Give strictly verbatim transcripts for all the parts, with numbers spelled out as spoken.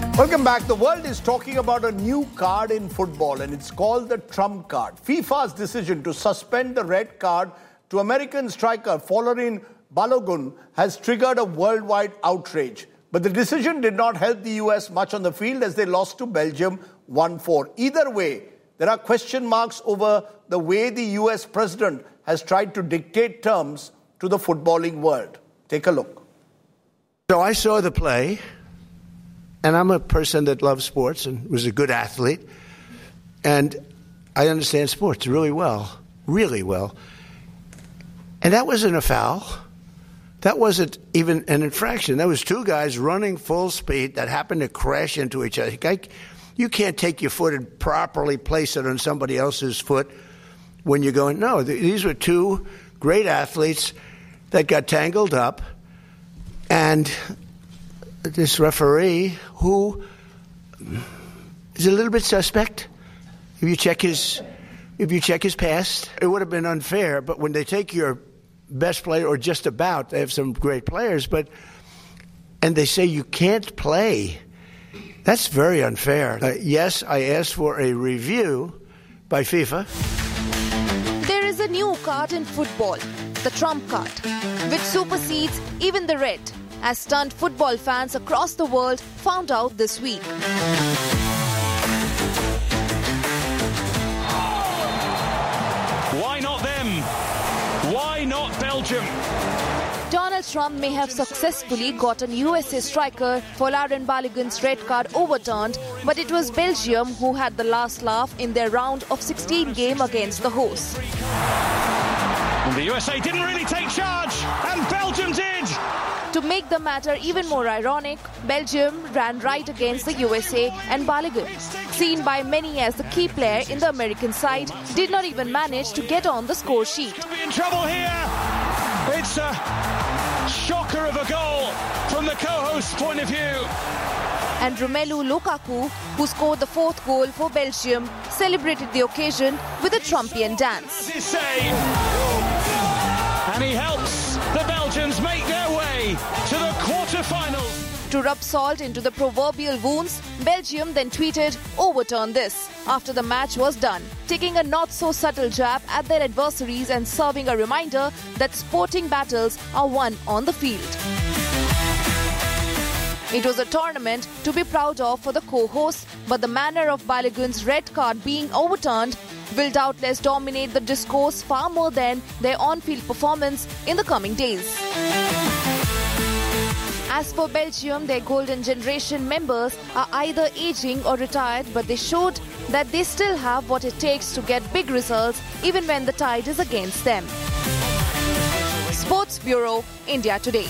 Welcome back. The world is talking about a new card in football, and it's called the Trump card. FIFA's decision to suspend the red card to American striker Folarin Balogun has triggered a worldwide outrage. But the decision did not help the U S much on the field as they lost to Belgium one four. Either way, there are question marks over the way the U S president has tried to dictate terms to the footballing world. Take a look. So I saw the play, and I'm a person that loves sports and was a good athlete, and I understand sports really well, really well. And that wasn't a foul. That wasn't even an infraction. That was two guys running full speed that happened to crash into each other. You can't take your foot and properly place it on somebody else's foot when you're going, no, these were two great athletes that got tangled up, and this referee, who is a little bit suspect, if you check his, if you check his past, it would have been unfair. But when they take your best player, or just about, they have some great players, but and they say you can't play, that's very unfair. Uh, yes, I asked for a review by FIFA. There is a new card in football, the Trump card, which supersedes even the red, as stunned football fans across the world found out this week. Why not them? Why not Belgium? Donald Trump may have successfully gotten U S A striker Folarin Balogun's red card overturned, but it was Belgium who had the last laugh in their round of sixteen game against the hosts. And the U S A didn't really take charge, and Belgium did! To make the matter even more ironic, Belgium ran right against the U S A, and Balogun, seen by many as the key player in the American side, did not even manage to get on the score sheet. Could be in trouble here. It's a shocker of a goal from the co-host's point of view. And Romelu Lukaku, who scored the fourth goal for Belgium, celebrated the occasion with a Trumpian dance. And he helps the Belgians make their way to the quarter-finals. To rub salt into the proverbial wounds, Belgium then tweeted, "Overturn this," after the match was done, taking a not-so-subtle jab at their adversaries and serving a reminder that sporting battles are won on the field. It was a tournament to be proud of for the co-hosts, but the manner of Balogun's red card being overturned will doubtless dominate the discourse far more than their on-field performance in the coming days. As for Belgium, their golden generation members are either aging or retired, but they showed that they still have what it takes to get big results even when the tide is against them. Sports Bureau, India Today.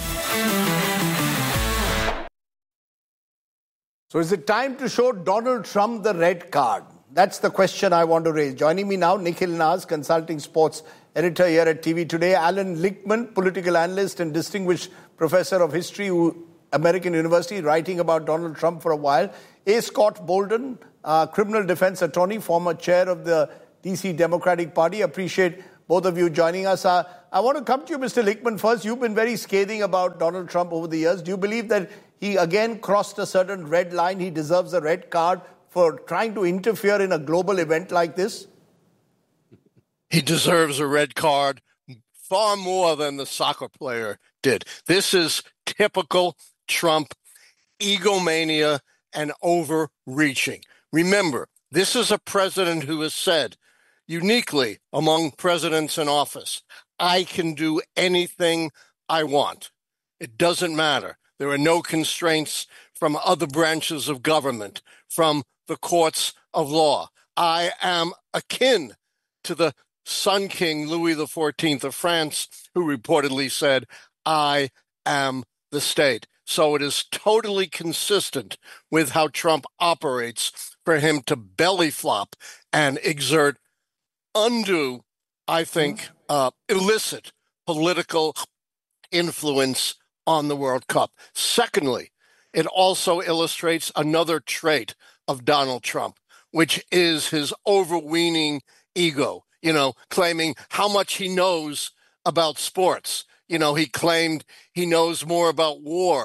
So is it time to show Donald Trump the red card? That's the question I want to raise. Joining me now, Nikhil Naz, consulting sports editor here at T V Today. Alan Lichtman, political analyst and distinguished professor of history, American University, writing about Donald Trump for a while. A. Scott Bolden, uh, criminal defense attorney, former chair of the D C Democratic Party. Appreciate both of you joining us. Uh, I want to come to you, Mister Lichtman, first. You've been very scathing about Donald Trump over the years. Do you believe that he again crossed a certain red line? He deserves a red card for trying to interfere in a global event like this? He deserves a red card far more than the soccer player did. This is typical Trump egomania and overreaching. Remember, this is a president who has said, uniquely among presidents in office, I can do anything I want. It doesn't matter. There are no constraints from other branches of government, from the courts of law. I am akin to the Sun King Louis the fourteenth of France, who reportedly said, I am the state. So it is totally consistent with how Trump operates for him to belly flop and exert undue, I think, uh, illicit political influence on the World Cup. Secondly, it also illustrates another trait of Donald Trump, which is his overweening ego, you know, claiming how much he knows about sports. You know, he claimed he knows more about war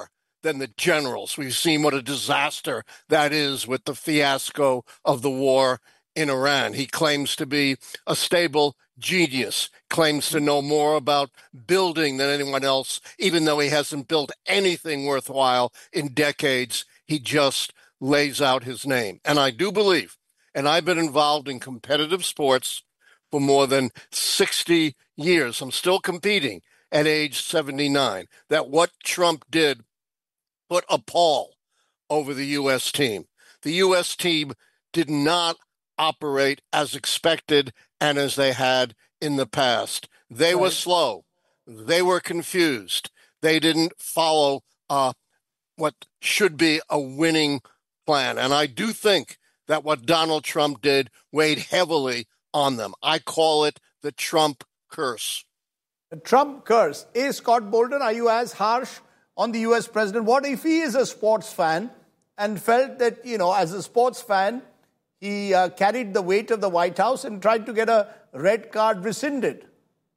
than the generals. We've seen what a disaster that is with the fiasco of the war in Iran. He claims to be a stable genius, claims to know more about building than anyone else, even though he hasn't built anything worthwhile in decades. He just lays out his name. And I do believe, and I've been involved in competitive sports for more than sixty years. I'm still competing at age seventy-nine, that what Trump did put a pall over the U S team. The U S team did not operate as expected and as they had in the past. They right. were slow. They were confused. They didn't follow uh, what should be a winning plan. And I do think that what Donald Trump did weighed heavily on them. I call it the Trump curse. The Trump curse. A. Scott Bolton, are you as harsh on the U S president? What if he is a sports fan and felt that, you know, as a sports fan, he uh, carried the weight of the White House and tried to get a red card rescinded?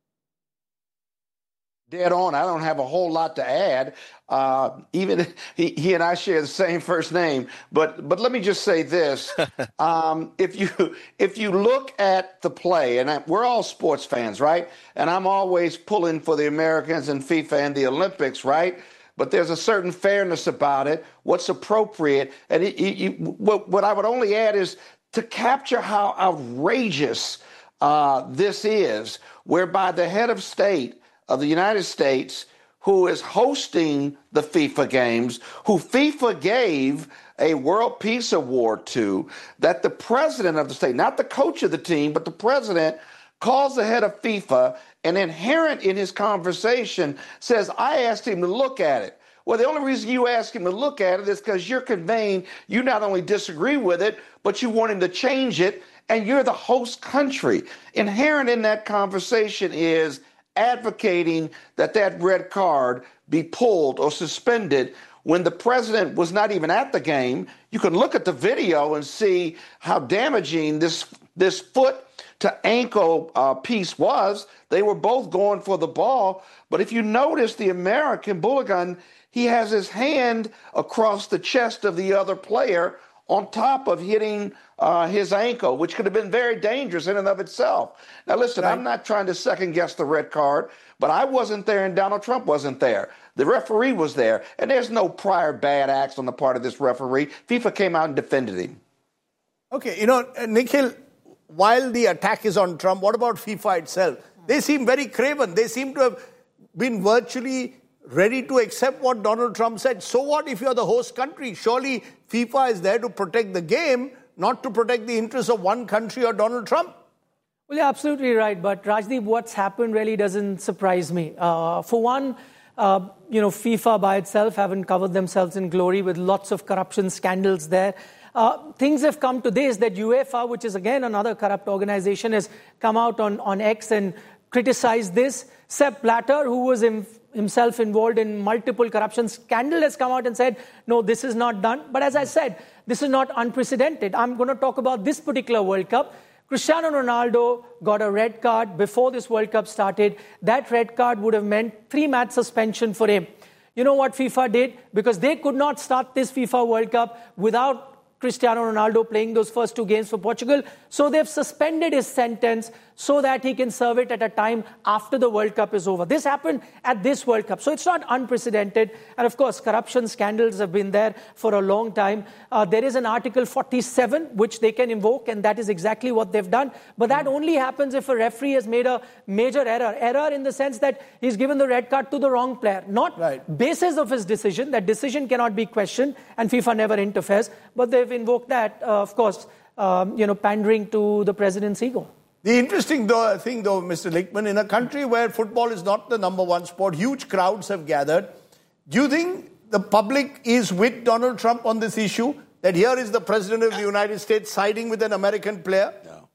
Dead on. I don't have a whole lot to add. Uh, even he, he and I share the same first name. But but let me just say this: um, if you if you look at the play, and I, we're all sports fans, right? And I'm always pulling for the Americans and FIFA and the Olympics, right? But there's a certain fairness about it. What's appropriate, and it, it, you, what what I would only add is to capture how outrageous uh, this is, whereby the head of state of the United States, who is hosting the FIFA games, who FIFA gave a World Peace Award to, that the president of the state, not the coach of the team, but the president, calls the head of FIFA, and inherent in his conversation says, I asked him to look at it. Well, the only reason you ask him to look at it is because you're conveying you not only disagree with it, but you want him to change it, and you're the host country. Inherent in that conversation is advocating that that red card be pulled or suspended when the president was not even at the game. You can look at the video and see how damaging this this foot to ankle uh, piece was. They were both going for the ball. But if you notice the American Bulligan, he has his hand across the chest of the other player on top of hitting uh, his ankle, which could have been very dangerous in and of itself. Now, listen, right. I'm not trying to second guess the red card, but I wasn't there and Donald Trump wasn't there. The referee was there, and there's no prior bad acts on the part of this referee. FIFA came out and defended him. Okay, you know, Nikhil, while the attack is on Trump, what about FIFA itself? They seem very craven. They seem to have been virtually ready to accept what Donald Trump said. So what if you're the host country? Surely FIFA is there to protect the game, not to protect the interests of one country or Donald Trump. Well, you're absolutely right. But Rajdeep, what's happened really doesn't surprise me. Uh, for one, uh, you know, FIFA by itself haven't covered themselves in glory with lots of corruption scandals there. Uh, things have come to this, that UEFA, which is again another corrupt organization, has come out on, on X and criticized this. Sepp Blatter, who was in, himself involved in multiple corruption scandal, has come out and said, no, this is not done. But as I said, this is not unprecedented. I'm going to talk about this particular World Cup. Cristiano Ronaldo got a red card before this World Cup started. That red card would have meant three-match suspension for him. You know what FIFA did? Because they could not start this FIFA World Cup without Cristiano Ronaldo playing those first two games for Portugal. So they've suspended his sentence so that he can serve it at a time after the World Cup is over. This happened at this World Cup. So it's not unprecedented. And of course, corruption scandals have been there for a long time. Uh, there is an Article forty-seven, which they can invoke, and that is exactly what they've done. But that only happens if a referee has made a major error. Error in the sense that he's given the red card to the wrong player. Not right. Basis of his decision. That decision cannot be questioned, and FIFA never interferes. But they've invoked that, uh, of course, um, you know, pandering to the president's ego. The interesting though, thing, though, Mister Lichtman, in a country where football is not the number one sport, huge crowds have gathered. Do you think the public is with Donald Trump on this issue? That here is the president of the United States siding with an American player? No.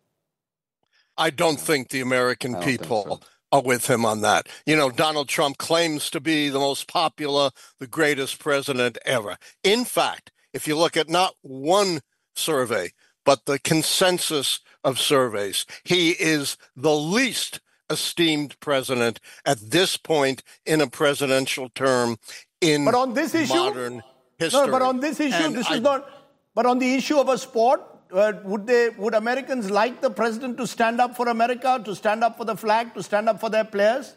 I don't think the American people so. are with him on that. You know, Donald Trump claims to be the most popular, the greatest president ever. In fact, if you look at not one survey, but the consensus of surveys, he is the least esteemed president at this point in a presidential term in but on this issue, modern history. No, but on this issue, And this I, is not. But on the issue of a sport, uh, would they? Would Americans like the president to stand up for America, to stand up for the flag, to stand up for their players?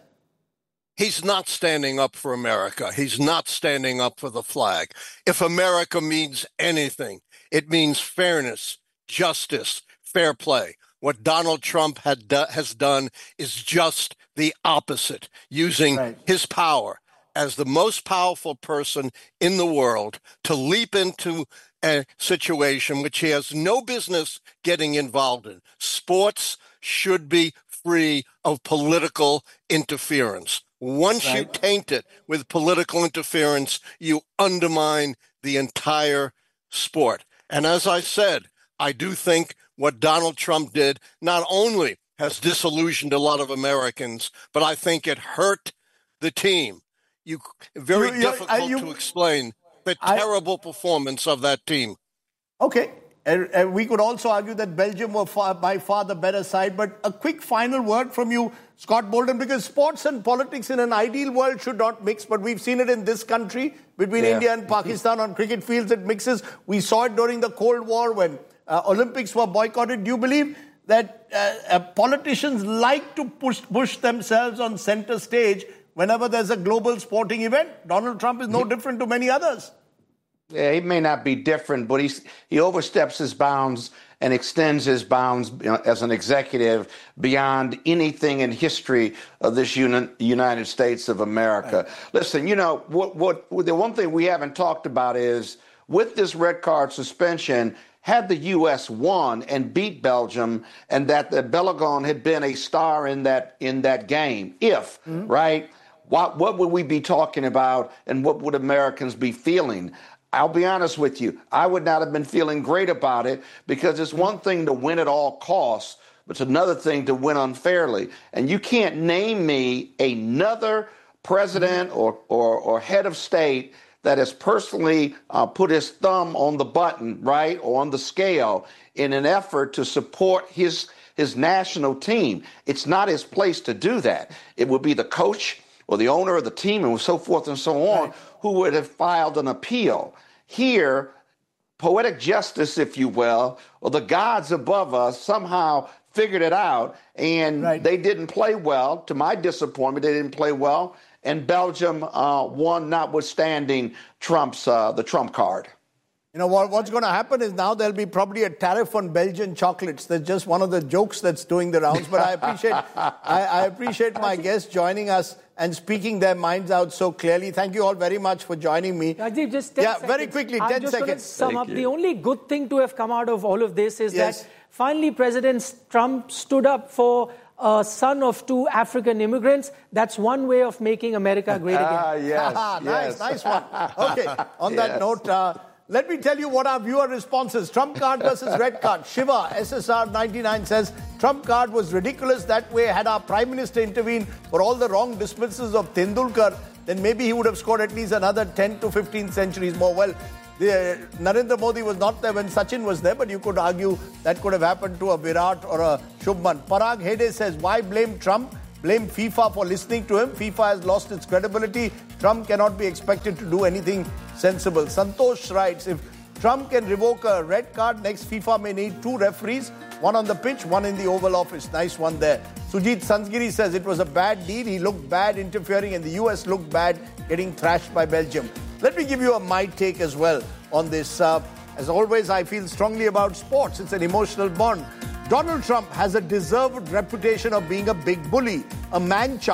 He's not standing up for America. He's not standing up for the flag. If America means anything, it means fairness, justice, fair play. What Donald Trump had do- has done is just the opposite, using Right. his power as the most powerful person in the world to leap into a situation which he has no business getting involved in. Sports should be free of political interference. Once you Right. taint it with political interference, you undermine the entire sport. And as I said, I do think what Donald Trump did not only has disillusioned a lot of Americans, but I think it hurt the team. You very You- you- difficult are you- to explain the I- terrible performance of that team. Okay. And, and we could also argue that Belgium were far, by far the better side. But a quick final word from you, Scott Bolden, because sports and politics in an ideal world should not mix. But we've seen it in this country between Yeah. India and Pakistan on cricket fields. It mixes. We saw it during the Cold War when uh, Olympics were boycotted. Do you believe that uh, uh, politicians like to push, push themselves on center stage whenever there's a global sporting event? Donald Trump is no different to many others. Yeah, he may not be different, but he's, he oversteps his bounds and extends his bounds, you know, as an executive beyond anything in history of this uni- United States of America. Right. Listen, you know, what, what, the one thing we haven't talked about is with this red card suspension, had the U S won and beat Belgium, and that the Balogun had been a star in that in that game, if, mm-hmm. right, what, what would we be talking about and what would Americans be feeling? I'll be honest with you, I would not have been feeling great about it because it's one thing to win at all costs, but it's another thing to win unfairly. And you can't name me another president or, or, or head of state that has personally uh, put his thumb on the button, right, or on the scale in an effort to support his, his national team. It's not his place to do that. It would be the coach or the owner of the team and so forth and so on, right, who would have filed an appeal. Here, poetic justice, if you will, or the gods above us somehow figured it out, and right. they didn't play well. To my disappointment, they didn't play well, and Belgium uh, won, notwithstanding Trump's uh, the Trump card. You know, what, what's going to happen is now there'll be probably a tariff on Belgian chocolates. That's just one of the jokes that's doing the rounds. But I appreciate I, I appreciate my guests joining us and speaking their minds out so clearly. Thank you all very much for joining me. Rajiv, just ten yeah, seconds. very quickly, ten I'm just seconds. Going to sum Thank up. you. The only good thing to have come out of all of this is yes. that finally President Trump stood up for a son of two African immigrants. That's one way of making America great again. Ah, yes, nice, yes. nice one. Okay, on Yes. that note, uh, let me tell you what our viewer responses. Trump card versus red card. Shiva, S S R ninety-nine says, Trump card was ridiculous. That way, had our Prime Minister intervened for all the wrong dismissals of Tendulkar, then maybe he would have scored at least another ten to fifteen centuries more. Well, the, uh, Narendra Modi was not there when Sachin was there, but you could argue that could have happened to a Virat or a Shubman. Parag Hede says, why blame Trump? Blame FIFA for listening to him. FIFA has lost its credibility. Trump cannot be expected to do anything sensible. Santosh writes, if Trump can revoke a red card, next FIFA may need two referees, one on the pitch, one in the Oval Office. Nice one there. Sujit Sansgiri says it was a bad deal. He looked bad interfering and the U S looked bad getting thrashed by Belgium. Let me give you a my take as well on this. Uh, as always, I feel strongly about sports. It's an emotional bond. Donald Trump has a deserved reputation of being a big bully, a man-child.